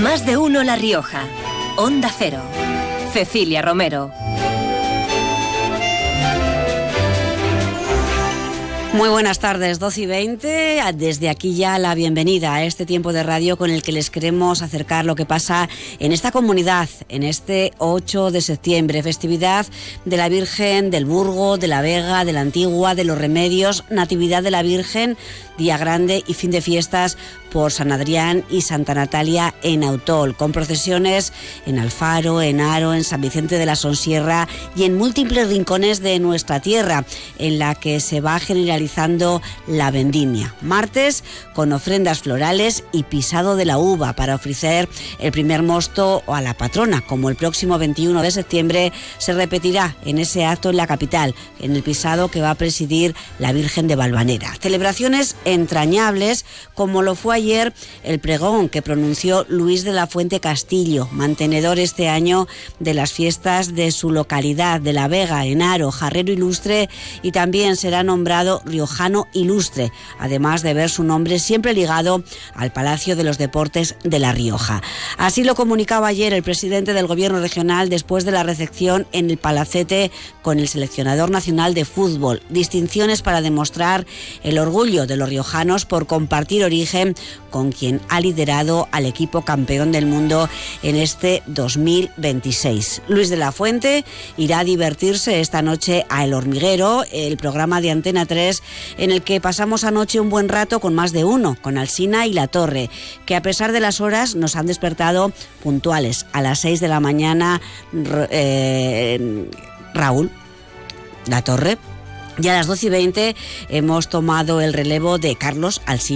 Más de uno La Rioja. Onda Cero. Cecilia Romero. Muy buenas tardes, 12:20. Desde aquí ya la bienvenida a este tiempo de radio con el que les queremos acercar lo que pasa en esta comunidad, en este 8 de septiembre, festividad de la Virgen del Burgo, de la Vega, de la Antigua, de los Remedios, Natividad de la Virgen, día grande y fin de fiestas por San Adrián y Santa Natalia en Autol, con procesiones en Alfaro, en Haro, en San Vicente de la Sonsierra y en múltiples rincones de nuestra tierra, en la que se va generalizando la vendimia. Martes, con ofrendas florales y pisado de la uva para ofrecer el primer mosto a la patrona, como el próximo 21 de septiembre se repetirá en ese acto en la capital, en el pisado que va a presidir la Virgen de Valvanera. Celebraciones entrañables, como lo fue ayer el pregón que pronunció Luis de la Fuente Castillo, mantenedor este año de las fiestas de su localidad, de La Vega, en Haro, jarrero ilustre, y también será nombrado riojano ilustre, además de ver su nombre siempre ligado al Palacio de los Deportes de La Rioja. Así lo comunicaba ayer el presidente del Gobierno regional después de la recepción en el Palacete con el seleccionador nacional de fútbol. Distinciones para demostrar el orgullo de los riojanos por compartir origen con quien ha liderado al equipo campeón del mundo en este 2026. Luis de la Fuente irá a divertirse esta noche a El Hormiguero, el programa de Antena 3 en el que pasamos anoche un buen rato con más de uno, con Alsina y La Torre, que a pesar de las horas nos han despertado puntuales a las 6 de la mañana Raúl, La Torre, y a las 12:20 hemos tomado el relevo de Carlos Alsina.